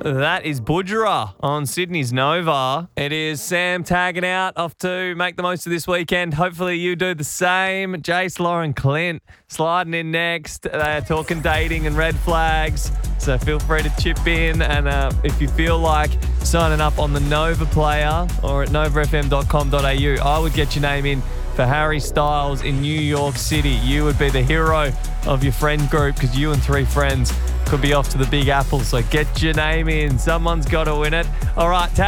That is Budgerah on Sydney's Nova. It is Sam tagging out off to make the most of this weekend. Hopefully you do the same. Jace, Lauren, Clint sliding in next. They're talking dating and red flags. So feel free to chip in. And if you feel like signing up on the Nova player or at novafm.com.au, I would get your name in for Harry Styles in New York City. You would be the hero of your friend group because you and 3 friends could be off to the Big Apple. So get your name in. Someone's got to win it. All right.